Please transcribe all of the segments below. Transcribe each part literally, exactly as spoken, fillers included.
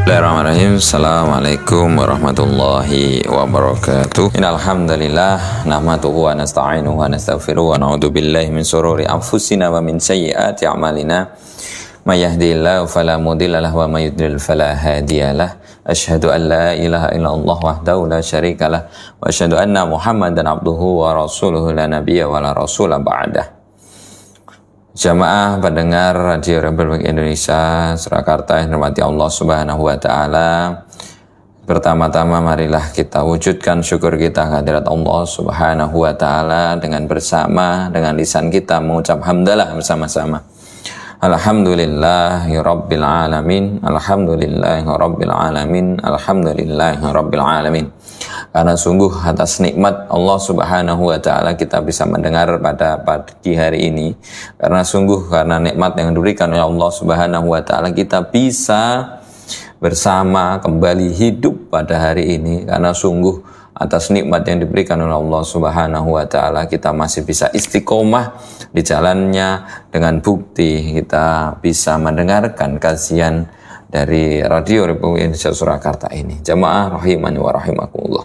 Bismillahirrahmanirrahim. Assalamualaikum warahmatullahi wabarakatuh. Innal hamdalillah nahmaduhu wa nasta'inuhu wa nastaghfiruh wa na'udzu billahi min shururi anfusina wa min sayyiati a'malina. May yahdihillahu fala mudilla lahu wa may yudlil fala hadiyalah. Asyhadu an la ilaha illallah wahdahu la syarikalah wa asyhadu anna Muhammadan abduhu wa rasuluhu la nabiyya wa la rasula ba'dah. Jamaah pendengar Radio Republik Indonesia Surakarta yang dirahmati Allah Subhanahu wa taala. Pertama-tama marilah kita wujudkan syukur kita kehadirat Allah Subhanahu wa taala dengan bersama dengan lisan kita mengucap hamdalah bersama-sama. Alhamdulillahi rabbil alamin. Alhamdulillahi rabbil alamin. Alhamdulillahi rabbil alamin. Karena sungguh atas nikmat Allah Subhanahu wa taala kita bisa mendengar pada pagi hari ini. Karena sungguh karena nikmat yang diberikan oleh Allah Subhanahu wa taala kita bisa bersama kembali hidup pada hari ini. Karena sungguh atas nikmat yang diberikan oleh Allah Subhanahu wa taala kita masih bisa istiqomah di jalannya dengan bukti kita bisa mendengarkan kajian dari Radio Republik Indonesia Surakarta ini. Jamaah rahimani wa rahimakumullah.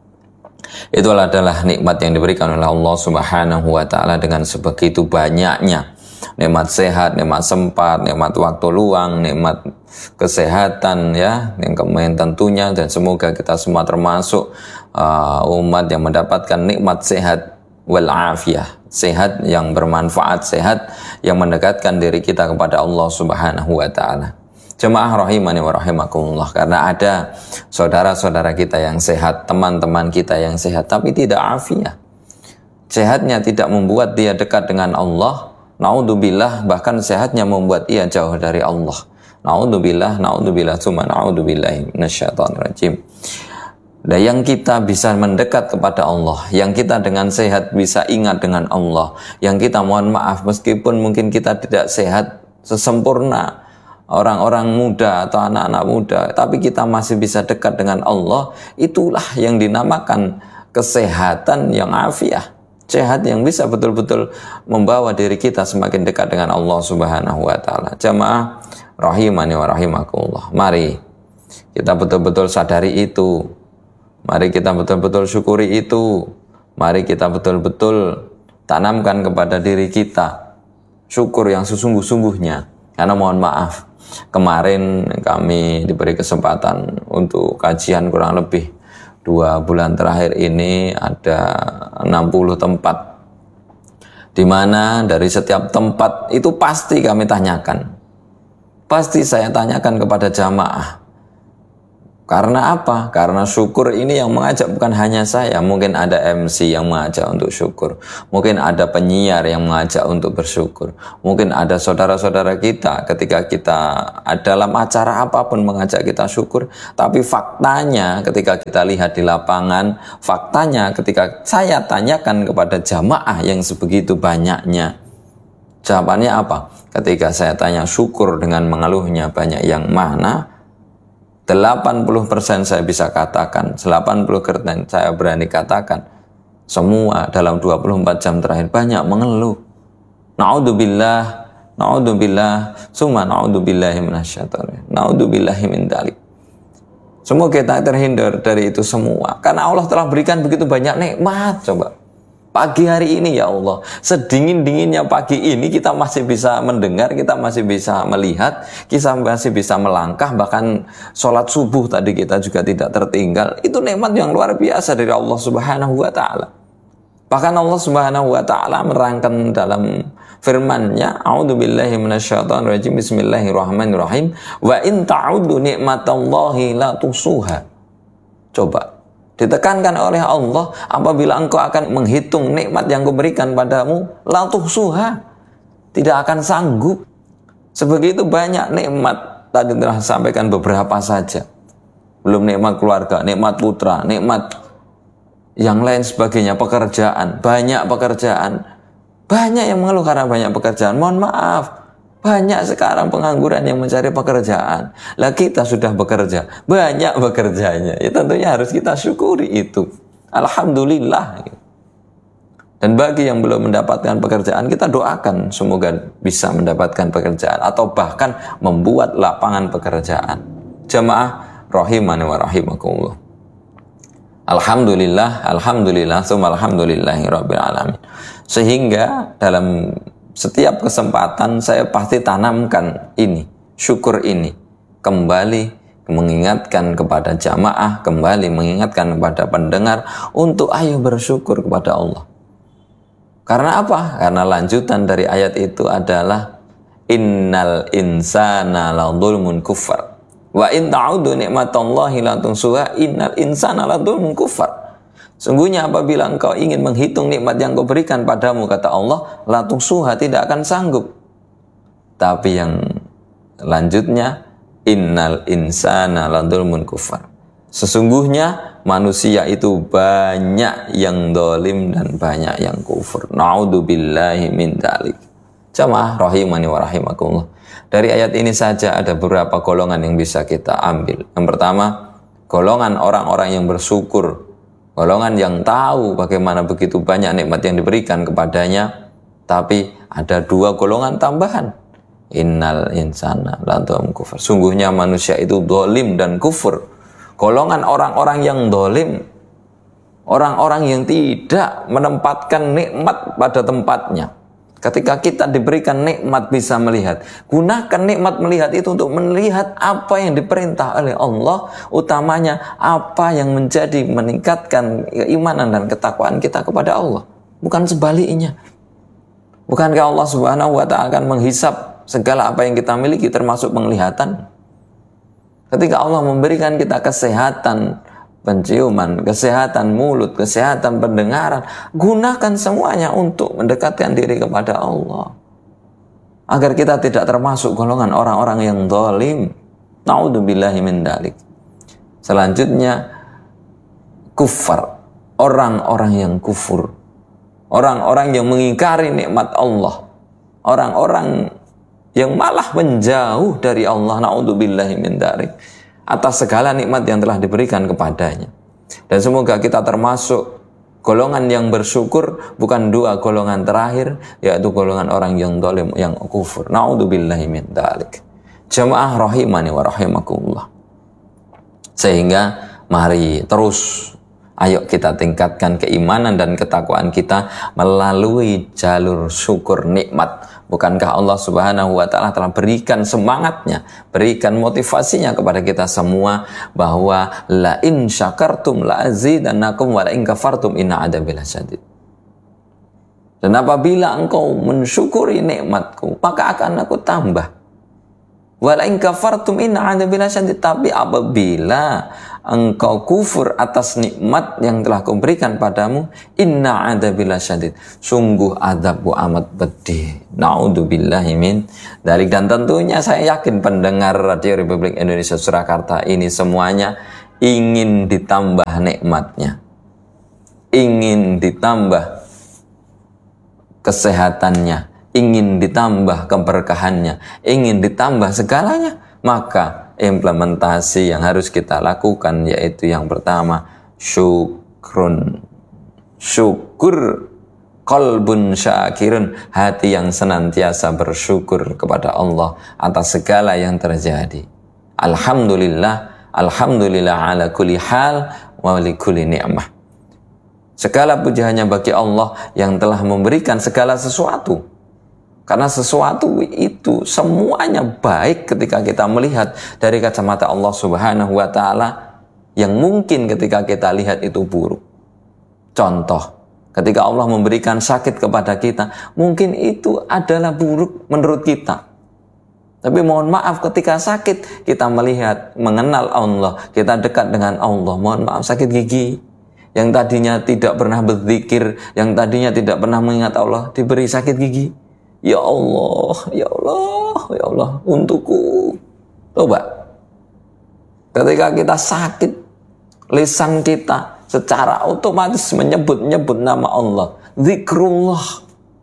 Itu adalah nikmat yang diberikan oleh Allah Subhanahu wa taala dengan sebegitu banyaknya. Nikmat sehat, nikmat sempat, nikmat waktu luang, nikmat kesehatan ya, yang kemudian tentunya dan semoga kita semua termasuk uh, umat yang mendapatkan nikmat sehat wal afiyah, sehat yang bermanfaat, sehat yang mendekatkan diri kita kepada Allah Subhanahu wa taala. Jemaah rahimani wa rahimakumullah, karena ada saudara-saudara kita yang sehat, teman-teman kita yang sehat tapi tidak afiyah. Sehatnya tidak membuat dia dekat dengan Allah. Naudzubillah, bahkan sehatnya membuat ia jauh dari Allah. Naudzubillah, naudzubillah, tsumma naudzubillahi minasyaitonir rajim. Dan yang kita bisa mendekat kepada Allah, yang kita dengan sehat bisa ingat dengan Allah, yang kita mohon maaf meskipun mungkin kita tidak sehat sesempurna orang-orang muda atau anak-anak muda, tapi kita masih bisa dekat dengan Allah. Itulah yang dinamakan kesehatan yang afiah. Sehat yang bisa betul-betul membawa diri kita semakin dekat dengan Allah Subhanahu wa taala. Jamaah rahimani wa rahimakumullah. Mari kita betul-betul sadari itu. Mari kita betul-betul syukuri itu. Mari kita betul-betul tanamkan kepada diri kita syukur yang sesungguh-sungguhnya. Karena mohon maaf, kemarin kami diberi kesempatan untuk kajian kurang lebih dua bulan terakhir ini ada enam puluh tempat, di mana dari setiap tempat itu pasti kami tanyakan, pasti saya tanyakan kepada jamaah. Karena apa? Karena syukur ini yang mengajak bukan hanya saya. Mungkin ada M C yang mengajak untuk syukur. Mungkin ada penyiar yang mengajak untuk bersyukur. Mungkin ada saudara-saudara kita ketika kita dalam acara apapun mengajak kita syukur. Tapi faktanya ketika kita lihat di lapangan, faktanya ketika saya tanyakan kepada jamaah yang sebegitu banyaknya, jawabannya apa? Ketika saya tanya syukur dengan mengeluhnya banyak yang mana? delapan puluh persen saya bisa katakan, delapan puluh persen saya berani katakan, semua dalam dua puluh empat jam terakhir banyak mengeluh. Naudzubillah, naudzubillah, summa naudzubillahi minasyaitonir, naudzubillahi min dzalik. Semoga kita terhindar dari itu semua, karena Allah telah berikan begitu banyak nikmat. Coba pagi hari ini ya Allah, sedingin-dinginnya pagi ini kita masih bisa mendengar, kita masih bisa melihat, kita masih bisa melangkah, bahkan sholat subuh tadi kita juga tidak tertinggal. Itu nikmat yang luar biasa dari Allah Subhanahu wa taala. Bahkan Allah Subhanahu wa taala merangkan dalam firman-Nya, a'udzubillahi minasyaitonir rajim, bismillahirrahmanirrahim, wa in ta'uddu ni'matallahi la tuhsuha. Coba ditekankan oleh Allah, apabila engkau akan menghitung nikmat yang kuberikan padamu, la tuhsuha, tidak akan sanggup. Sebegitu banyak nikmat, tadi telah sampaikan beberapa saja. Belum nikmat keluarga, nikmat putra, nikmat yang lain sebagainya, pekerjaan, banyak pekerjaan. Banyak yang mengeluh karena banyak pekerjaan. Mohon maaf, banyak sekarang pengangguran yang mencari pekerjaan. Lah kita sudah bekerja, banyak bekerjanya. Ya tentunya harus kita syukuri itu. Alhamdulillah. Dan bagi yang belum mendapatkan pekerjaan, kita doakan semoga bisa mendapatkan pekerjaan atau bahkan membuat lapangan pekerjaan. Jamaah rahimani wa rahimakumullah. Alhamdulillah, alhamdulillah, summa alhamdulillahi rabbil alamin. Sehingga dalam setiap kesempatan saya pasti tanamkan ini, syukur ini, kembali mengingatkan kepada jamaah, kembali mengingatkan kepada pendengar untuk ayo bersyukur kepada Allah. Karena apa? Karena lanjutan dari ayat itu adalah innal insana ladzulmun kufar. Wa in ta'udu nikmatallahi la tunsuha innal insana ladzulmun kufar. Sungguhnya apabila engkau ingin menghitung nikmat yang kau berikan padamu, kata Allah, la tunsuha, tidak akan sanggup. Tapi yang lanjutnya, innal insana ladzulmun kufar. Sesungguhnya manusia itu banyak yang dolim dan banyak yang kufur. Na'udzubillahi min dzalik. Jamaah rahimani wa rahimakumullah. Dari ayat ini saja ada beberapa golongan yang bisa kita ambil. Yang pertama, golongan orang-orang yang bersyukur, golongan yang tahu bagaimana begitu banyak nikmat yang diberikan kepadanya. Tapi ada dua golongan tambahan. Innal insana ladzulmun kufur. Sungguhnya manusia itu dolim dan kufur. Golongan orang-orang yang dolim, orang-orang yang tidak menempatkan nikmat pada tempatnya. Ketika kita diberikan nikmat bisa melihat, gunakan nikmat melihat itu untuk melihat apa yang diperintah oleh Allah, utamanya apa yang menjadi meningkatkan keimanan dan ketakwaan kita kepada Allah, bukan sebaliknya. Bukankah Allah Subhanahu wa Ta'ala akan menghisap segala apa yang kita miliki termasuk penglihatan? Ketika Allah memberikan kita kesehatan penciuman, kesehatan mulut, kesehatan pendengaran, gunakan semuanya untuk mendekatkan diri kepada Allah. Agar kita tidak termasuk golongan orang-orang yang zalim. Na'udzubillahi min dzalik. Selanjutnya, kufar. Orang-orang yang kufur. Orang-orang yang mengingkari nikmat Allah. Orang-orang yang malah menjauh dari Allah. Na'udzubillahi min dzalik. Atas segala nikmat yang telah diberikan kepadanya. Dan semoga kita termasuk golongan yang bersyukur, bukan dua golongan terakhir, yaitu golongan orang yang zalim, yang kufur. Na'udzubillahi min dzalik. Jamaah rahimani wa rahimakumullah. Sehingga mari terus, ayo kita tingkatkan keimanan dan ketakwaan kita melalui jalur syukur nikmat. Bukankah Allah Subhanahu wa Ta'ala telah berikan semangatnya, berikan motivasinya kepada kita semua bahwa la in syakartum la azidannakum wa la in kafartum inna adzabi lasyadid. Dan apabila engkau mensyukuri nikmatku, maka akan aku tambah. Wa la in kafartum inna adzabi lasyadid. Tapi apabila engkau kufur atas nikmat yang telah kuberikan padamu, inna adzabi lasyadid, sungguh azabku amat pedih. Na'udzubillahi min dzalik. Dan tentunya saya yakin pendengar Radio Republik Indonesia Surakarta ini semuanya ingin ditambah nikmatnya, ingin ditambah kesehatannya, ingin ditambah keberkahannya, ingin ditambah segalanya. Maka implementasi yang harus kita lakukan yaitu yang pertama, syukrun. Syukur, qalbun syakirun, hati yang senantiasa bersyukur kepada Allah atas segala yang terjadi. Alhamdulillah, alhamdulillah ala kulli hal wa li kulli ni'mah. Segala puji hanya bagi Allah yang telah memberikan segala sesuatu. Karena sesuatu itu semuanya baik ketika kita melihat dari kacamata Allah Subhanahu wa Ta'ala, yang mungkin ketika kita lihat itu buruk. Contoh, ketika Allah memberikan sakit kepada kita, mungkin itu adalah buruk menurut kita. Tapi mohon maaf, ketika sakit kita melihat, mengenal Allah, kita dekat dengan Allah. Mohon maaf, sakit gigi yang tadinya tidak pernah berzikir, yang tadinya tidak pernah mengingat Allah, diberi sakit gigi. Ya Allah, ya Allah, ya Allah, untukku. Coba, ketika kita sakit, lisan kita secara otomatis menyebut-nyebut nama Allah. Zikrullah.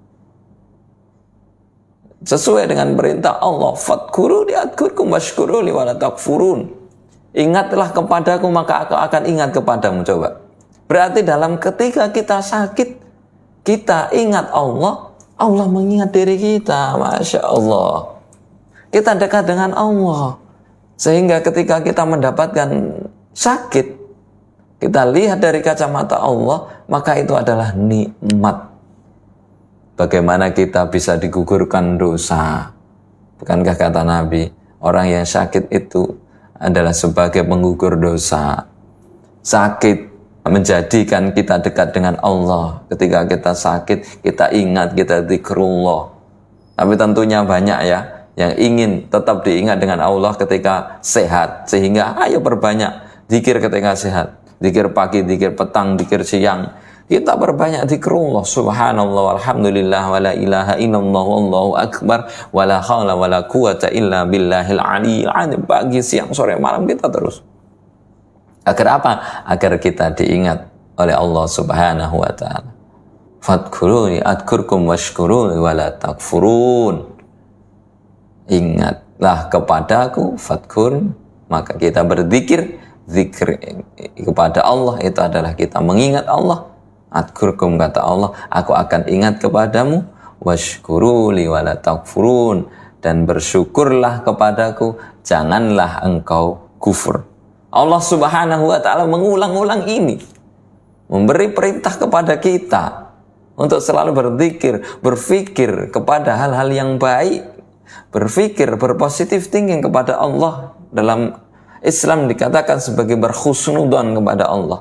Sesuai dengan perintah Allah. Fadkuruni adkurkum washkuruli wala takfurun. Ingatlah kepadaku maka aku akan ingat kepadamu. Coba. Berarti dalam ketika kita sakit, kita ingat Allah, Allah mengingat diri kita. Masya Allah. Kita dekat dengan Allah. Sehingga ketika kita mendapatkan sakit, kita lihat dari kacamata Allah, maka itu adalah nikmat. Bagaimana kita bisa digugurkan dosa? Bukankah kata Nabi, orang yang sakit itu adalah sebagai penggugur dosa. Sakit menjadikan kita dekat dengan Allah. Ketika kita sakit, kita ingat, kita zikrullah. Tapi tentunya banyak ya yang ingin tetap diingat dengan Allah ketika sehat. Sehingga ayo perbanyak zikir ketika sehat. Zikir pagi, zikir petang, zikir siang. Kita perbanyak zikrullah. Subhanallah, walhamdulillah, wala ilaha illallah, wallahu akbar, wala hawla wala quwata illa billahil aliyyil azim. Pagi, siang, sore, malam kita terus. Agar apa? Agar kita diingat oleh Allah Subhanahu wa ta'ala. Fadkuruni adkurkum washkuruni wala takfurun. Ingatlah kepadaku, fadkur, maka kita berzikir. Zikir kepada Allah itu adalah kita mengingat Allah. Adkurkum, kata Allah, aku akan ingat kepadamu. Washkuruli wala takfurun, dan bersyukurlah kepadaku, janganlah engkau kufur. Allah Subhanahu wa ta'ala mengulang-ulang ini, memberi perintah kepada kita untuk selalu berzikir, berfikir kepada hal-hal yang baik, berfikir, berpositif thinking kepada Allah. Dalam Islam dikatakan sebagai berhusnudzon kepada Allah.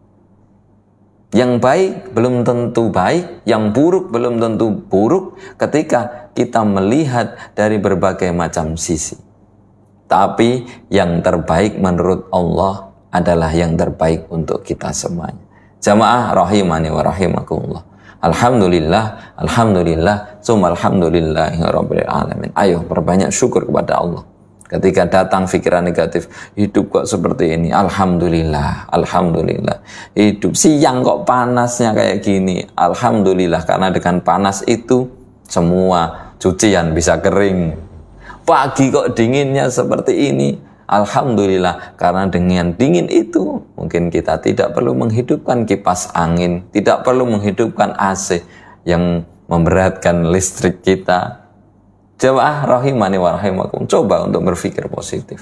Yang baik belum tentu baik, yang buruk belum tentu buruk ketika kita melihat dari berbagai macam sisi. Tapi yang terbaik menurut Allah adalah yang terbaik untuk kita semuanya. Jamaah rahimani wa rahimakumullah. Alhamdulillah, alhamdulillah, summa alhamdulillahi rabbil alamin. Ayo perbanyak syukur kepada Allah. Ketika datang pikiran negatif, hidup kok seperti ini, alhamdulillah, alhamdulillah. Hidup siang kok panasnya kayak gini, alhamdulillah, karena dengan panas itu semua cucian bisa kering. Pagi kok dinginnya seperti ini, alhamdulillah, karena dengan dingin itu mungkin kita tidak perlu menghidupkan kipas angin, tidak perlu menghidupkan A C yang memberatkan listrik kita. Jamaah rahimani wa rahimakum, coba untuk berpikir positif.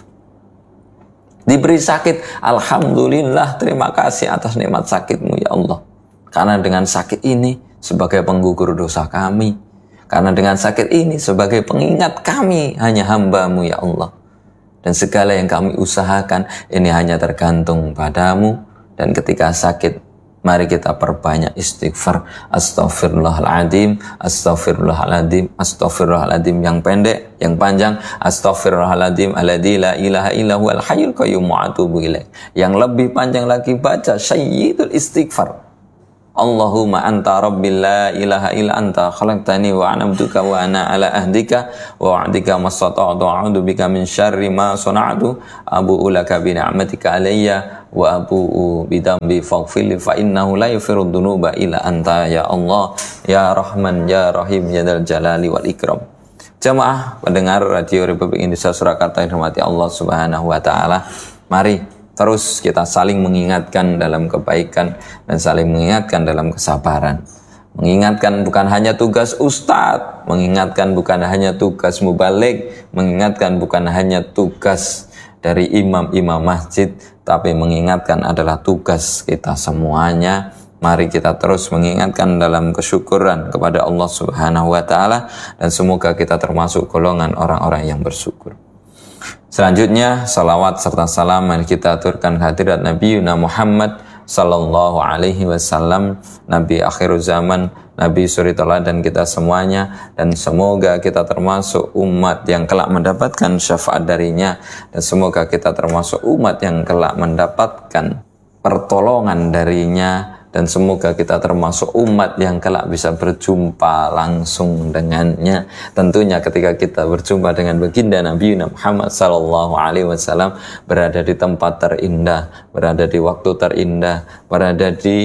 Diberi sakit, alhamdulillah, terima kasih atas nikmat sakitmu ya Allah. Karena dengan sakit ini sebagai penggugur dosa kami, karena dengan sakit ini sebagai pengingat kami hanya hamba-Mu ya Allah. Dan segala yang kami usahakan ini hanya tergantung padamu. Dan ketika sakit, mari kita perbanyak istighfar. Astaghfirullahaladzim, astaghfirullahaladzim, astaghfirullahaladzim. Yang pendek, yang panjang, astaghfirullahaladzim alladzi la ilaha illa huwal hayyul qayyum wa atubu ilaih. Yang lebih panjang lagi baca sayyidul istighfar. Allahumma anta rabbil la ilaha illa anta khalaqtani wa ana abduka wa ana ala ahdika wa wa'dika mastata'tu a'udzu bika min syarri ma sana'tu abu'u laka bi ni'matika alayya wa abu'u bi dhanbi faghfirli fa innahu la yaghfiru dzunuba illa anta ya Allah ya Rahman ya Rahim ya dzal jalali wal ikram. Jamaah pendengar Radio Republik Indonesia Surakarta yang dirahmati Allah Subhanahu wa taala, mari terus kita saling mengingatkan dalam kebaikan dan saling mengingatkan dalam kesabaran. Mengingatkan bukan hanya tugas ustadz, mengingatkan bukan hanya tugas mubalik, mengingatkan bukan hanya tugas dari imam-imam masjid, tapi mengingatkan adalah tugas kita semuanya. Mari kita terus mengingatkan dalam kesyukuran kepada Allah Subhanahu wa taala, dan semoga kita termasuk golongan orang-orang yang bersyukur. Selanjutnya, salawat serta salam yang kita aturkan hadirat Nabi Muhammad sallallahu alaihi wasallam, Nabi akhir zaman, Nabi suri teladan kita semuanya, dan semoga kita termasuk umat yang kelak mendapatkan syafaat darinya, dan semoga kita termasuk umat yang kelak mendapatkan pertolongan darinya, dan semoga kita termasuk umat yang kelak bisa berjumpa langsung dengannya. Tentunya ketika kita berjumpa dengan baginda Nabi Muhammad sallallahu alaihi wasallam, berada di tempat terindah, berada di waktu terindah, berada di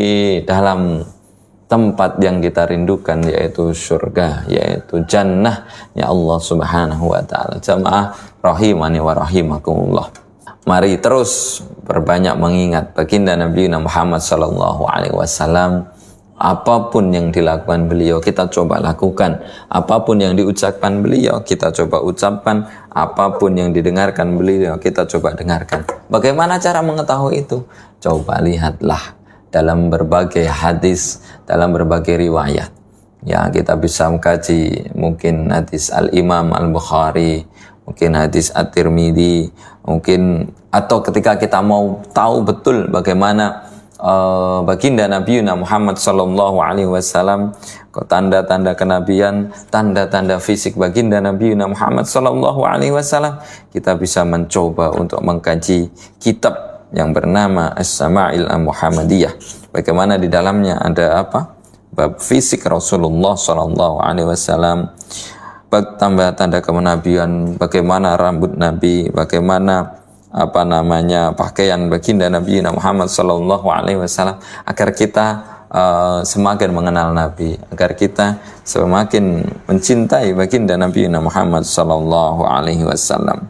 dalam tempat yang kita rindukan, yaitu surga, yaitu jannahnya Allah Subhanahu wa taala. Jamaah rahimani wa rahimakumullah. Mari terus berbanyak mengingat baginda Nabi Muhammad sallallahu alaihi wasallam. Apapun yang dilakukan beliau kita coba lakukan, apapun yang diucapkan beliau kita coba ucapkan, apapun yang didengarkan beliau kita coba dengarkan. Bagaimana cara mengetahui itu? Coba lihatlah dalam berbagai hadis, dalam berbagai riwayat. Ya, kita bisa mengkaji mungkin hadis Al-Imam Al-Bukhari, mungkin hadis At-Tirmidzi, mungkin atau ketika kita mau tahu betul bagaimana Uh, baginda Nabi Muhammad sallallahu alaihi wasallam, tanda-tanda kenabian, tanda-tanda fisik baginda Nabi Muhammad sallallahu alaihi wasallam, kita bisa mencoba untuk mengkaji kitab yang bernama As-Sama'il Al-Muhammadiyah. Bagaimana di dalamnya ada apa? Bab fisik Rasulullah sallallahu alaihi wasallam, bab tanda-tanda kenabian, bagaimana rambut Nabi, bagaimana apa namanya pakaian baginda Nabi Muhammad sallallahu alaihi wasallam, agar kita uh, semakin mengenal Nabi, agar kita semakin mencintai baginda Nabi Muhammad sallallahu alaihi wasallam.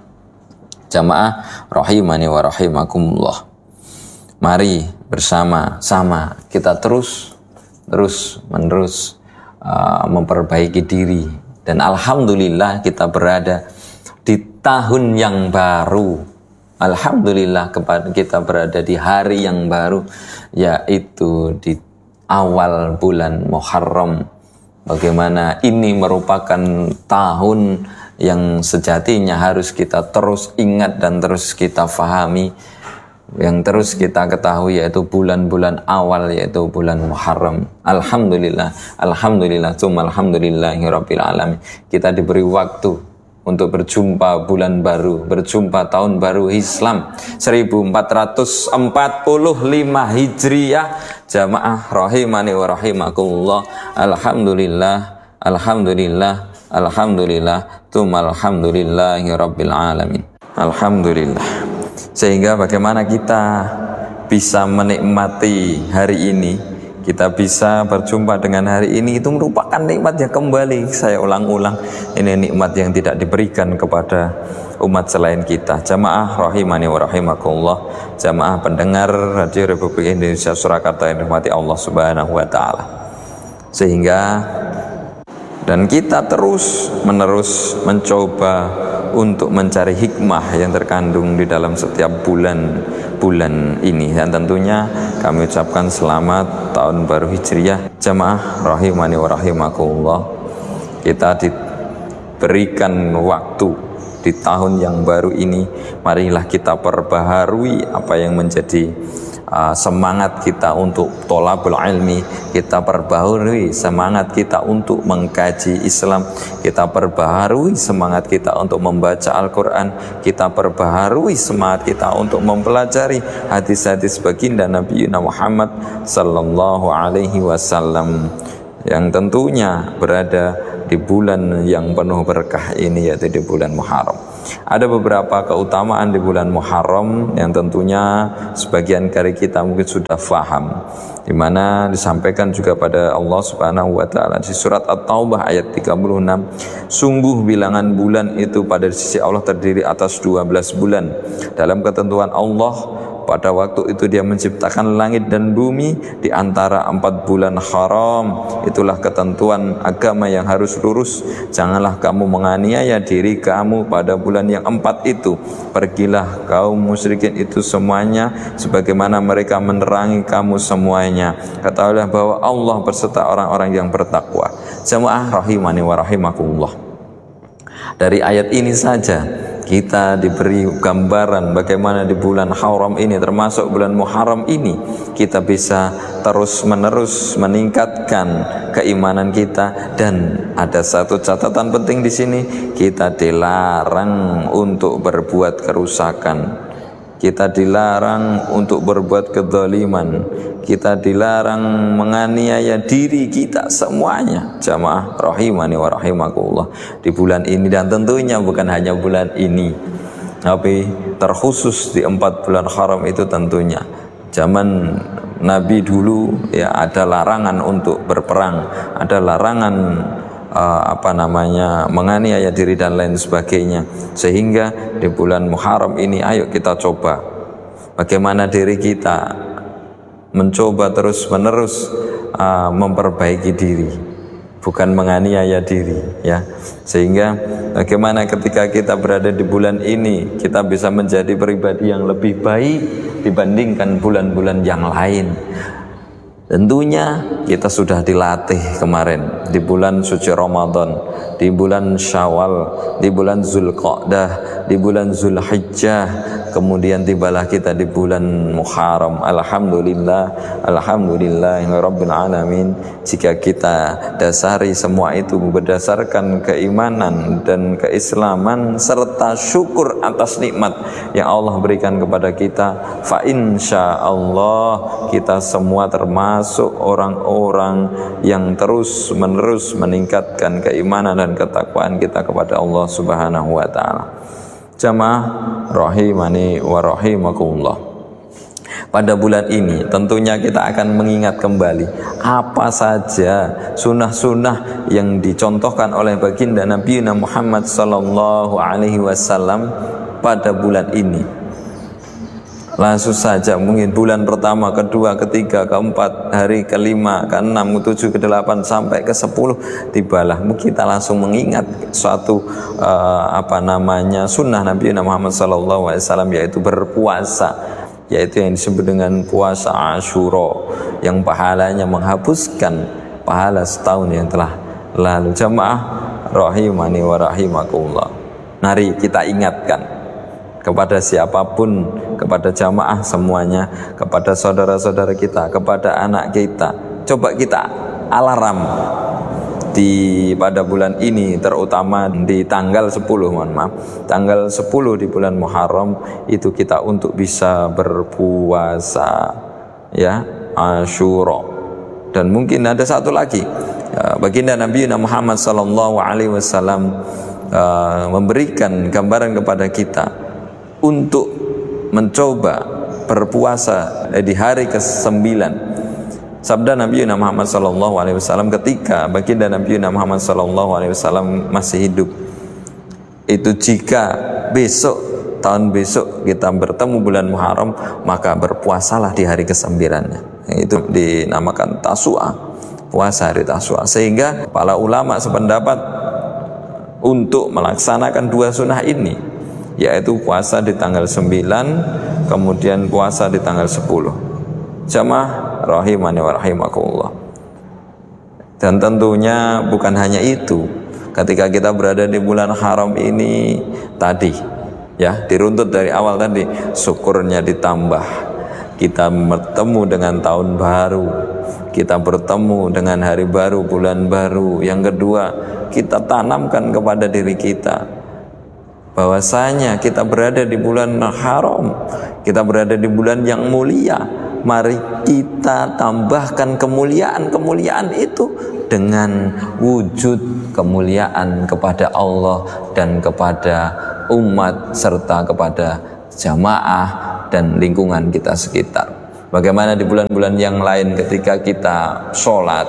Jamaah rahimani wa rahimakumullah. Mari bersama-sama kita terus terus menerus uh, memperbaiki diri, dan alhamdulillah kita berada di tahun yang baru. Alhamdulillah kepada kita berada di hari yang baru, yaitu di awal bulan Muharram. Bagaimana ini merupakan tahun yang sejatinya harus kita terus ingat dan terus kita fahami, yang terus kita ketahui, yaitu bulan-bulan awal, yaitu bulan Muharram. Alhamdulillah, alhamdulillah, tsumma alhamdulillahirabbil alamin. Kita diberi waktu untuk berjumpa bulan baru, berjumpa tahun baru Islam seribu empat ratus empat puluh lima Hijriah. Jamaah rahimani wa rahimakumullah. Alhamdulillah, alhamdulillah, alhamdulillah, tsumma alhamdulillahi rabbil alamin. Alhamdulillah. Sehingga bagaimana kita bisa menikmati hari ini, kita bisa berjumpa dengan hari ini, itu merupakan nikmat yang kembali saya ulang-ulang, ini nikmat yang tidak diberikan kepada umat selain kita. Jamaah rahimani wa rahimakumullah, jamaah pendengar Radio Republik Indonesia Surakarta yang dirahmati Allah Subhanahu wa taala. Sehingga dan kita terus menerus mencoba untuk mencari hikmah yang terkandung di dalam setiap bulan bulan ini, dan tentunya kami ucapkan selamat tahun baru Hijriah. Jamaah rahimani wa rahimakumullah, kita diberikan waktu di tahun yang baru ini, marilah kita perbaharui apa yang menjadi uh, semangat kita untuk tholabul ilmi, kita perbaharui semangat kita untuk mengkaji Islam, kita perbaharui semangat kita untuk membaca Al-Quran, kita perbaharui semangat kita untuk mempelajari hadis-hadis baginda Nabi Muhammad sallallahu alaihi wasallam, yang tentunya berada di bulan yang penuh berkah ini, yaitu di bulan Muharram. Ada beberapa keutamaan di bulan Muharram yang tentunya sebagian dari kita mungkin sudah faham, di mana disampaikan juga pada Allah Subhanahu wa taala di surat At-Taubah ayat tiga puluh enam, sungguh bilangan bulan itu pada sisi Allah terdiri atas dua belas bulan. Dalam ketentuan Allah, pada waktu itu dia menciptakan langit dan bumi di antara empat bulan haram. Itulah ketentuan agama yang harus lurus. Janganlah kamu menganiaya diri kamu pada bulan yang empat itu. Pergilah kaum musyrikin itu semuanya sebagaimana mereka menerangi kamu semuanya. Ketahuilah bahwa Allah berserta orang-orang yang bertakwa. Jamaah rahimani wa rahimakumullah. Dari ayat ini saja kita diberi gambaran bagaimana di bulan haram ini, termasuk bulan Muharram ini, kita bisa terus menerus meningkatkan keimanan kita. Dan ada satu catatan penting di sini, kita dilarang untuk berbuat kerusakan, kita dilarang untuk berbuat kezaliman, kita dilarang menganiaya diri kita semuanya. Jamaah rahimani wa rahimakumullah, di bulan ini, dan tentunya bukan hanya bulan ini, tapi terkhusus di empat bulan haram itu tentunya. Zaman Nabi dulu ya ada larangan untuk berperang, ada larangan Uh, apa namanya menganiaya diri dan lain sebagainya. Sehingga di bulan Muharram ini ayo kita coba bagaimana diri kita mencoba terus menerus uh, memperbaiki diri, bukan menganiaya diri, ya. Sehingga bagaimana ketika kita berada di bulan ini kita bisa menjadi pribadi yang lebih baik dibandingkan bulan-bulan yang lain. Tentunya kita sudah dilatih kemarin di bulan suci Ramadan, di bulan Syawal, di bulan Zulqa'dah, di bulan Zulhijjah, kemudian tibalah kita di bulan Muharram. Alhamdulillah, alhamdulillahirabbil alamin. Jika kita dasari semua itu berdasarkan keimanan dan keislaman serta syukur atas nikmat yang Allah berikan kepada kita, fa insyaallah kita semua termasuk masuk orang-orang yang terus menerus meningkatkan keimanan dan ketakwaan kita kepada Allah Subhanahu wa taala. Jamaah rahimani wa rahimakumullah. Pada bulan ini tentunya kita akan mengingat kembali apa saja sunnah-sunnah yang dicontohkan oleh baginda Nabi Muhammad sallallahu alaihi wasallam pada bulan ini. Langsung saja mungkin bulan pertama, kedua, ketiga, keempat, hari kelima, keenam, ketujuh, kedelapan sampai ke sepuluh tibalah kita langsung mengingat suatu uh, apa namanya sunnah Nabi Muhammad sallallahu alaihi wasallam, yaitu berpuasa, yaitu yang disebut dengan puasa Asyura yang pahalanya menghapuskan pahala setahun yang telah lalu. Jamaah rahimani wa rahimakumullah. Mari kita ingatkan kepada siapapun, kepada jamaah semuanya, kepada saudara-saudara kita, kepada anak kita. Coba kita alarm di pada bulan ini, terutama di tanggal sepuluh, mohon maaf, tanggal sepuluh di bulan Muharram itu kita untuk bisa berpuasa, ya, Asyura. Dan mungkin ada satu lagi, baginda Nabi Muhammad sallallahu alaihi wasallam uh, memberikan gambaran kepada kita untuk mencoba berpuasa di hari kesembilan. Sabda Nabi Muhammad sallallahu alaihi wasallam ketika baginda Nabi Muhammad sallallahu alaihi wasallam masih hidup, itu jika besok, tahun besok kita bertemu bulan Muharram, maka berpuasalah di hari kesembilannya. Itu dinamakan Tasu'a, puasa hari Tasu'a. Sehingga para ulama sependapat untuk melaksanakan dua sunnah ini, yaitu puasa di tanggal sembilan, kemudian puasa di tanggal sepuluh. Jamaah rahimani wa rahimakumullah. Dan tentunya bukan hanya itu, ketika kita berada di bulan haram ini tadi, ya, diruntut dari awal tadi, syukurnya ditambah, kita bertemu dengan tahun baru, kita bertemu dengan hari baru, bulan baru. Yang kedua, kita tanamkan kepada diri kita bahwasanya kita berada di bulan haram, kita berada di bulan yang mulia. Mari kita tambahkan kemuliaan-kemuliaan itu dengan wujud kemuliaan kepada Allah dan kepada umat serta kepada jamaah dan lingkungan kita sekitar. Bagaimana di bulan-bulan yang lain ketika kita sholat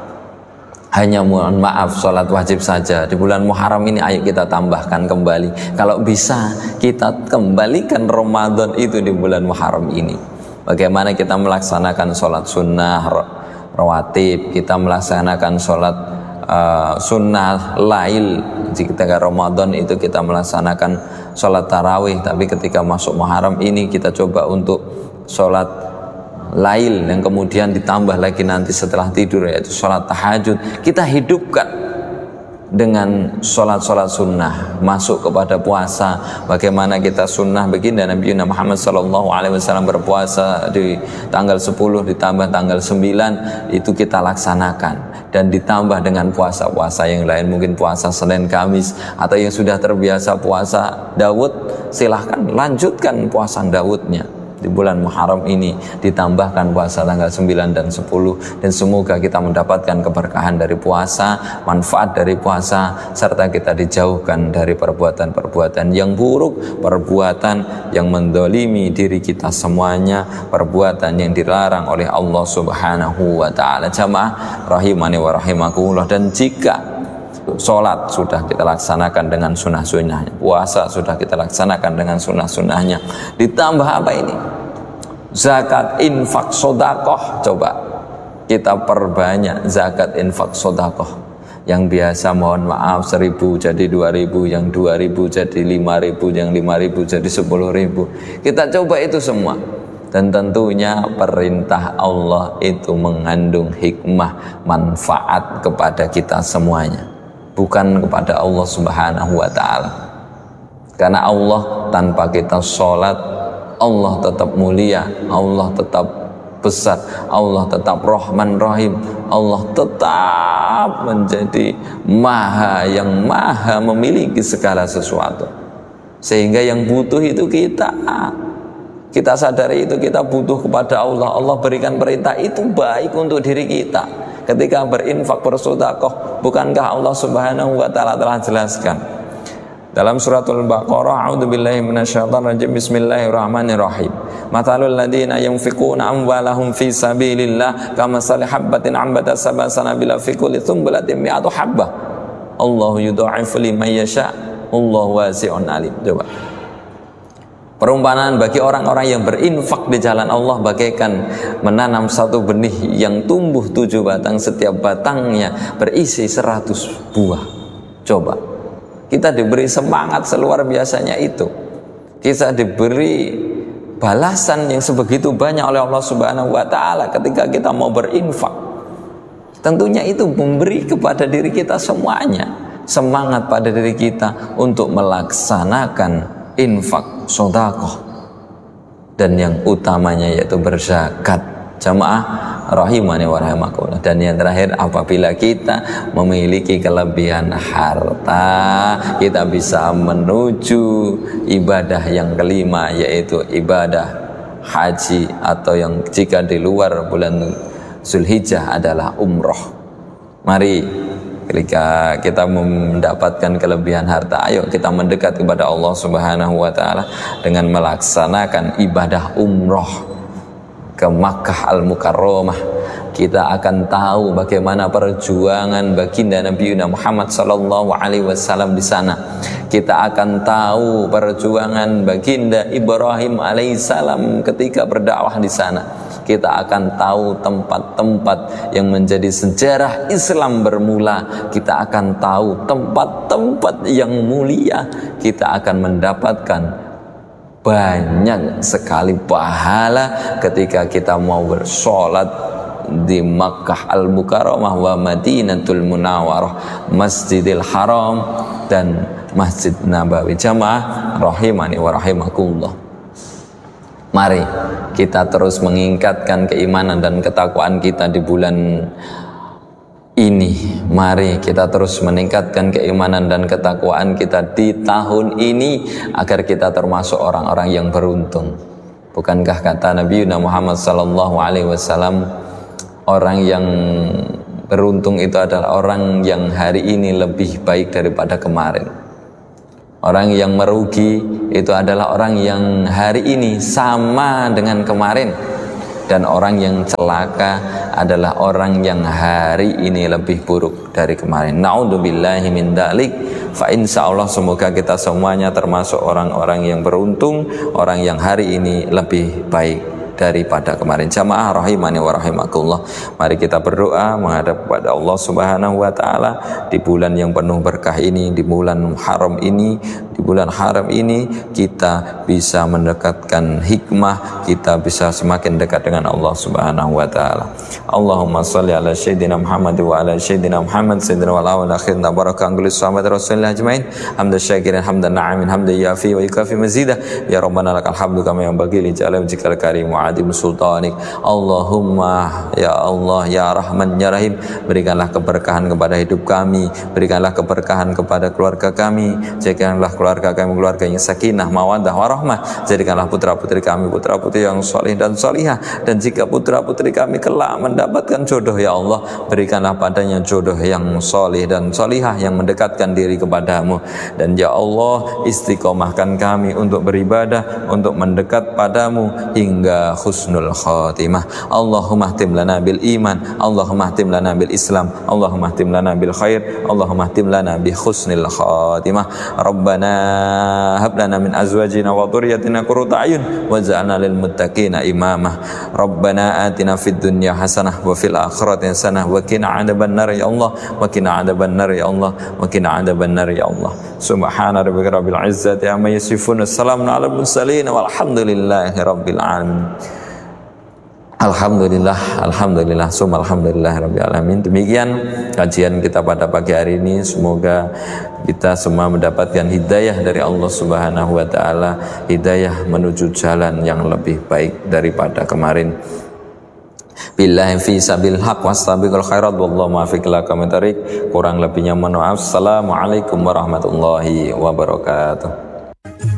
hanya mohon maaf sholat wajib saja, di bulan Muharram ini ayo kita tambahkan kembali. Kalau bisa kita kembalikan Ramadan itu di bulan Muharram ini. Bagaimana kita melaksanakan sholat sunnah rawatib, kita melaksanakan sholat uh, sunnah lail. Ketika Ramadan itu kita melaksanakan sholat tarawih, tapi ketika masuk Muharram ini kita coba untuk sholat lail yang kemudian ditambah lagi nanti setelah tidur, yaitu sholat tahajud. Kita hidupkan dengan sholat-sholat sunnah, masuk kepada puasa. Bagaimana kita sunnah baginda Nabi Muhammad sallallahu alaihi wasallam berpuasa di tanggal sepuluh ditambah tanggal sembilan, itu kita laksanakan. Dan ditambah dengan puasa-puasa yang lain, mungkin puasa Senin Kamis, atau yang sudah terbiasa puasa Daud, silahkan lanjutkan puasa Daudnya di bulan Muharram ini, ditambahkan puasa tanggal sembilan dan sepuluh, dan semoga kita mendapatkan keberkahan dari puasa, manfaat dari puasa, serta kita dijauhkan dari perbuatan-perbuatan yang buruk, perbuatan yang mendolimi diri kita semuanya, perbuatan yang dilarang oleh Allah Subhanahu wa ta'ala. Jamaah rahimani wa rahimakumullah. Dan jika sholat sudah kita laksanakan dengan sunnah-sunnahnya, puasa sudah kita laksanakan dengan sunnah-sunnahnya, ditambah apa ini? Zakat, infak, sodakoh. Coba kita perbanyak zakat, infak, sedekah. Yang biasa mohon maaf seribu jadi dua ribu, yang dua ribu jadi lima ribu, yang lima ribu jadi sepuluh ribu. Kita coba itu semua. Dan tentunya perintah Allah itu mengandung hikmah, manfaat kepada kita semuanya, bukan kepada Allah Subhanahu wa ta'ala. Karena Allah tanpa kita sholat, Allah tetap mulia, Allah tetap besar, Allah tetap Rahman Rahim, Allah tetap menjadi maha yang maha memiliki segala sesuatu. Sehingga yang butuh itu kita. Kita sadari itu, kita butuh kepada Allah. Allah berikan perintah itu baik untuk diri kita. Ketika berinfak, bersedekah, bukankah Allah Subhanahu wa ta'ala telah jelaskan dalam suratul Baqarah, a'udzubillahi minasyaitonir rajim, bismillahirrahmanirrahim. Mathalul ladzina yunfiquna amwalahum fi sabilillah kamathali habbatin ambatat sab'a sanabila fi kulli sunbulatin mi'atu habbah. Allahu yudha'ifu liman yasha', Allahu wasi'un alim. Coba. Perumpamaan bagi orang-orang yang berinfak di jalan Allah bagaikan menanam satu benih yang tumbuh tujuh batang, setiap batangnya berisi seratus buah. Coba, kita diberi semangat seluar biasanya itu. Kita diberi balasan yang sebegitu banyak oleh Allah Subhanahu wa ta'ala ketika kita mau berinfak. Tentunya itu memberi kepada diri kita semuanya semangat pada diri kita untuk melaksanakan infak, sedekah, dan yang utamanya yaitu berzakat. Jamaah rahimani wa rahimakumullah. Dan yang terakhir, apabila kita memiliki kelebihan harta, kita bisa menuju ibadah yang kelima, yaitu ibadah haji, atau yang jika di luar bulan Zulhijjah adalah umroh. Mari ketika kita mendapatkan kelebihan harta, ayo kita mendekat kepada Allah Subhanahu wa ta'ala dengan melaksanakan ibadah umroh ke Makkah Al-Mukarramah. Kita akan tahu bagaimana perjuangan baginda Nabi Muhammad sallallahu alaihi wasallam di sana. Kita akan tahu perjuangan baginda Ibrahim alaihissalam ketika berdakwah di sana. Kita akan tahu tempat-tempat yang menjadi sejarah Islam bermula. Kita akan tahu tempat-tempat yang mulia. Kita akan mendapatkan banyak sekali pahala ketika kita mau bersolat di Makkah Al-Mukarramah wa Madinatul Munawwarah, Masjidil Haram dan Masjid Nabawi. Jamaah rahimani wa rahimakumullah. Mari kita terus meningkatkan keimanan dan ketakwaan kita di bulan ini. Mari kita terus meningkatkan keimanan dan ketakwaan kita di tahun ini agar kita termasuk orang-orang yang beruntung. Bukankah kata Nabi Muhammad sallallahu alaihi wasallam, orang yang beruntung itu adalah orang yang hari ini lebih baik daripada kemarin. Orang yang merugi itu adalah orang yang hari ini sama dengan kemarin. Dan orang yang celaka adalah orang yang hari ini lebih buruk dari kemarin. Na'udzubillahi min dzalik. Fa insyaallah semoga kita semuanya termasuk orang-orang yang beruntung, orang yang hari ini lebih baik daripada kemarin. Jamaah rahimani wa rahimakumullah. Mari kita berdoa menghadap kepada Allah Subhanahu wa ta'ala di bulan yang penuh berkah ini, di bulan haram ini. Di bulan haram ini kita bisa mendekatkan hikmah, kita bisa semakin dekat dengan Allah Subhanahu wa ta'ala. Allahumma shalli ala sayyidina Muhammad wa ala sayyidina Muhammad sayyidina wal awwal akhir baraka angulis sahabat Rasulullah ajmain. Hamdan syakirin hamdan na'imin hamdan yafi wa yukafi mazidah. Ya Rabbana lakal hamdu kama yanbaghi li jalali wajhikal karim wa adim sultanik. Allahumma ya Allah ya Rahman ya Rahim, berikanlah keberkahan kepada hidup kami, berikanlah keberkahan kepada keluarga kami, jadikanlah keluarga kami keluarga yang sakinah, mawaddah, warahmah. Jadikanlah putra-putri kami putra-putri yang soleh dan solihah. Dan jika putra-putri kami kelak mendapatkan jodoh, ya Allah, berikanlah padanya jodoh yang soleh dan solihah yang mendekatkan diri kepadamu. Dan ya Allah, istiqomahkan kami untuk beribadah, untuk mendekat padamu hingga husnul khatimah. Allahumma htim lana bil iman, Allahumma htim lana bil Islam, Allahumma htim lana bil khair, Allahumma htim lana bi husnil khatimah. Rabbana hab lana min azwajina wa dhurriyyatina qurrata a'yun waj'alna lil muttaqina imama. Rabbana atina fid dunya hasanah wa fil akhirati hasanah wa qina adzabannar ya Allah wa qina adzabannar ya Allah wa qina adzabannar ya Allah. Subhana rabbika rabbil izzati amma yasifun, assalamun alal mursalin walhamdulillahi rabbil alamin. Alhamdulillah, alhamdulillah, summa alhamdulillah rabbil alamin. Demikian kajian kita pada pagi hari ini. Semoga kita semua mendapatkan hidayah dari Allah Subhanahu wa taala, hidayah menuju jalan yang lebih baik daripada kemarin. Billahi fi sabil haq wastabiqul khairat wallahu muwaffiq ila aqwamit thoriq. Kurang lebihnya mohon maaf. Assalamualaikum warahmatullahi wabarakatuh.